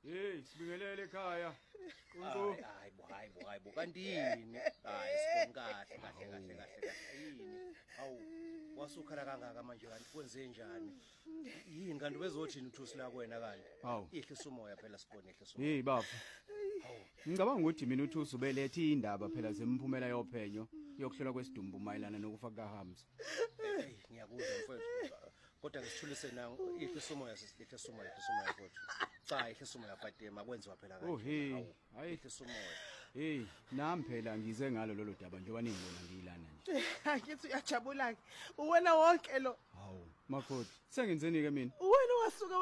Hey, sibingelele ekhaya. Hayi bo kanti yini? Hayi sibona kahle. Yini? Awu wasukhala kangaka manje kanti kwenze njani? Yini kanti bezothini uthusi la kuwena kanti? Hawu. Ihle umoya phela sibone ihle umoya. Hey baba. Ngicabanga ukuthi mina uThusi ubelethe indaba phela zemphumela yophenyo yokuhlola kwesidumbu mayelana nokufa kaHamza. Hey ngiyakuzwa mfowethu. Kodwa ngisithulise nangu ihle umoya mfowethu. Cha ihle umoya Fatima kwenziwa phela kanje. Oh hey, hayi ihle umoya. Hey, nami phela ngize ngalo lolo daba njengoba ningibona ngiyilana nje. Ngithi uyajabula ke. Uwena wonke lo. Hawu, makhosi, sengenzeni ke mina? Uwena wasuka